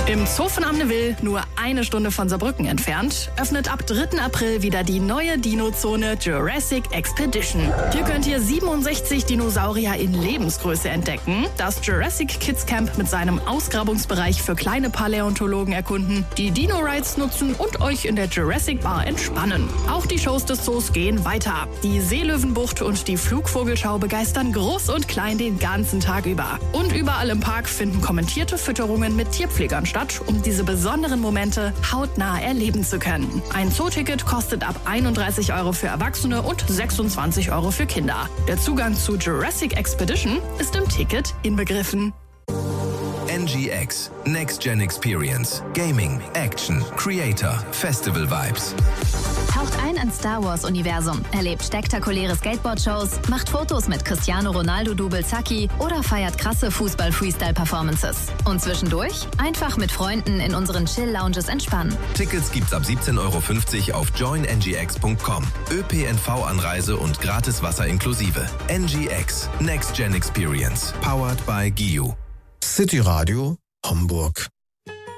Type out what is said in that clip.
Im Zoo von Amneville, nur eine Stunde von Saarbrücken entfernt, öffnet ab 3. April wieder die neue Dino-Zone Jurassic Expedition. Hier könnt ihr 67 Dinosaurier in Lebensgröße entdecken, das Jurassic Kids Camp mit seinem Ausgrabungsbereich für kleine Paläontologen erkunden, die Dino-Rides nutzen und euch in der Jurassic Bar entspannen. Auch die Shows des Zoos gehen weiter. Die Seelöwenbucht und die Flugvogelschau begeistern Groß und Klein den ganzen Tag über. Und überall im Park finden kommentierte Fütterungen mit Tierpflegern statt, um diese besonderen Momente hautnah erleben zu können. Ein Zooticket kostet ab 31 € für Erwachsene und 26 € für Kinder. Der Zugang zu Jurassic Expedition ist im Ticket inbegriffen. NGX, Next Gen Experience, Gaming, Action, Creator, Festival Vibes. Taucht ein ins Star Wars-Universum, erlebt spektakuläre Skateboard-Shows, macht Fotos mit Cristiano Ronaldo-Double Zacki oder feiert krasse Fußball-Freestyle-Performances. Und zwischendurch einfach mit Freunden in unseren Chill-Lounges entspannen. Tickets gibt's ab 17,50 € auf joinngx.com. ÖPNV-Anreise und gratis Wasser inklusive. NGX, Next Gen Experience, powered by GIU. City Radio Hamburg.